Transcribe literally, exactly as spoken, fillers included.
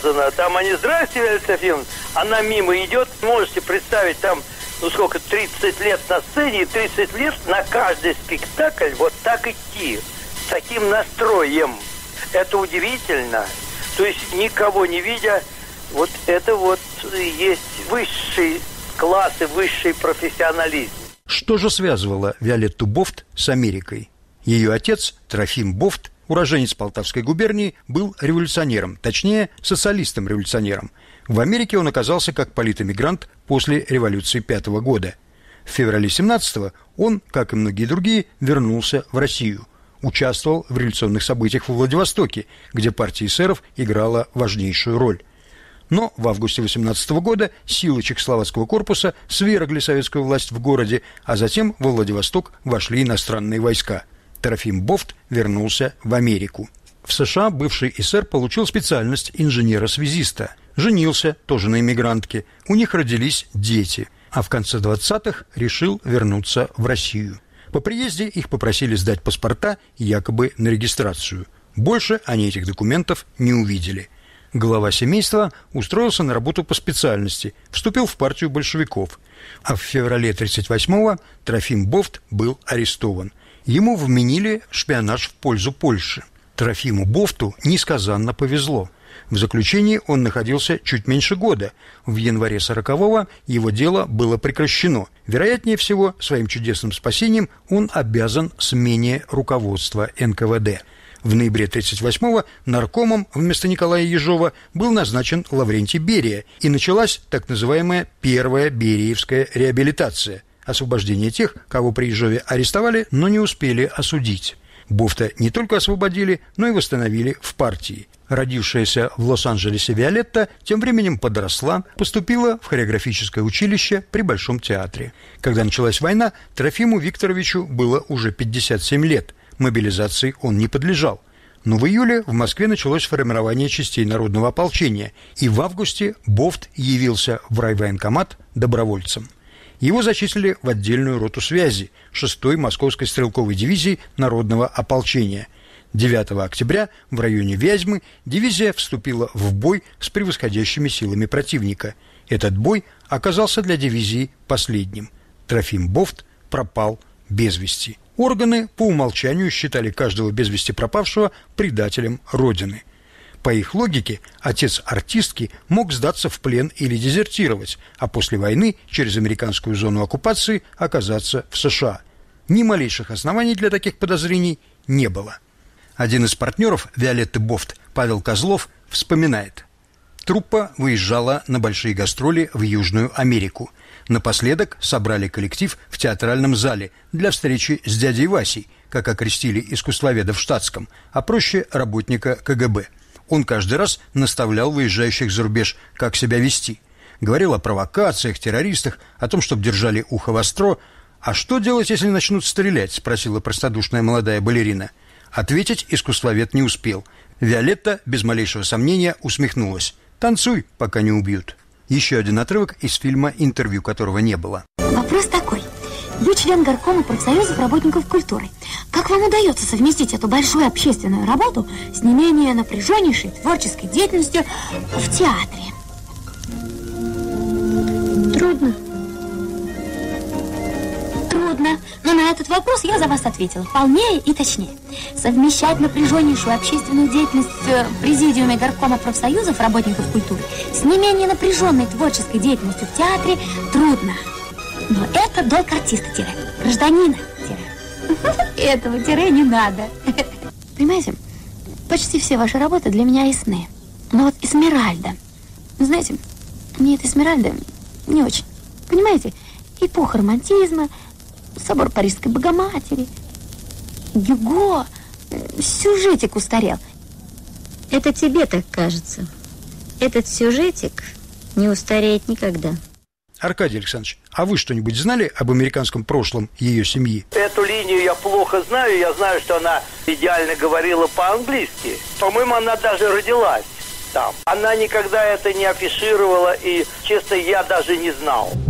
сказано. Там они, здрасте, Виолетта Софьевна, она мимо идет. Можете представить, там, ну сколько, тридцать лет на сцене, и тридцать лет на каждый спектакль вот так идти. С таким настроем. Это удивительно. То есть никого не видя, вот это вот есть высший класс и высший профессионализм. Что же связывало Виолетту Бофт с Америкой? Ее отец, Трофим Бофт, уроженец Полтавской губернии, был революционером, точнее, социалистом-революционером. В Америке он оказался как политэмигрант после революции пятого года. В феврале семнадцатого он, как и многие другие, вернулся в Россию. Участвовал в революционных событиях во Владивостоке, где партия эсеров играла важнейшую роль. Но в августе восемнадцатого года силы Чехословацкого корпуса свергли советскую власть в городе, а затем во Владивосток вошли иностранные войска. Трофим Бофт вернулся в Америку. В США бывший эсер получил специальность инженера-связиста. Женился, тоже на иммигрантке. У них родились дети. А в конце двадцатых решил вернуться в Россию. По приезде их попросили сдать паспорта якобы на регистрацию. Больше они этих документов не увидели. Глава семейства устроился на работу по специальности, вступил в партию большевиков. А в феврале тридцать восьмого Трофим Бофт был арестован. Ему вменили шпионаж в пользу Польши. Трофиму Бофту несказанно повезло. В заключении он находился чуть меньше года. В январе сорокового его дело было прекращено. Вероятнее всего, своим чудесным спасением он обязан смене руководства эн ка вэ дэ. В ноябре тридцать восьмого наркомом вместо Николая Ежова был назначен Лаврентий Берия, и началась так называемая первая бериевская реабилитация – освобождение тех, кого при Ежове арестовали, но не успели осудить. Бофта не только освободили, но и восстановили в партии. Родившаяся в Лос-Анджелесе Виолетта тем временем подросла, поступила в хореографическое училище при Большом театре. Когда началась война, Трофиму Викторовичу было уже пятьдесят семь лет. Мобилизации он не подлежал. Но в июле в Москве началось формирование частей народного ополчения, и в августе Бофт явился в райвоенкомат добровольцем. Его зачислили в отдельную роту связи шестой Московской стрелковой дивизии народного ополчения. девятого октября в районе Вязьмы дивизия вступила в бой с превосходящими силами противника. Этот бой оказался для дивизии последним. Трофим Бофт пропал без вести. Органы по умолчанию считали каждого без вести пропавшего предателем Родины. По их логике, отец артистки мог сдаться в плен или дезертировать, а после войны через американскую зону оккупации оказаться в США. Ни малейших оснований для таких подозрений не было. Один из партнеров Виолетты Бофт, Павел Козлов, вспоминает. Труппа выезжала на большие гастроли в Южную Америку. Напоследок собрали коллектив в театральном зале для встречи с дядей Васей, как окрестили искусствоведа в штатском, а проще работника ка гэ бэ. Он каждый раз наставлял выезжающих за рубеж, как себя вести. Говорил о провокациях, террористах, о том, чтобы держали ухо востро. «А что делать, если начнут стрелять?» – спросила простодушная молодая балерина. Ответить искусствовед не успел. Виолетта без малейшего сомнения усмехнулась. «Танцуй, пока не убьют». Еще один отрывок из фильма, интервью которого не было. Вопрос такой. Вы член горкома профсоюзов работников культуры. Как вам удается совместить эту большую общественную работу с не менее напряженнейшей творческой деятельностью в театре? Трудно. Трудно. Но на этот вопрос я за вас ответила полнее и точнее. Совмещать напряженнейшую общественную деятельность в президиуме горкома профсоюзов работников культуры с не менее напряженной творческой деятельностью в театре трудно. Но это долг артиста, гражданина. Этого тире не надо. Понимаете, почти все ваши работы для меня ясны. Но вот Эсмеральда, знаете, мне эта Эсмеральда не очень. Понимаете, эпоха романтизма, собор Парижской Богоматери, Гюго, сюжетик устарел. Это тебе так кажется. Этот сюжетик не устареет никогда. Аркадий Александрович, а вы что-нибудь знали об американском прошлом ее семьи? Эту линию я плохо знаю. Я знаю, что она идеально говорила по-английски. По-моему, она даже родилась там. Она никогда это не афишировала, и, честно, я даже не знал.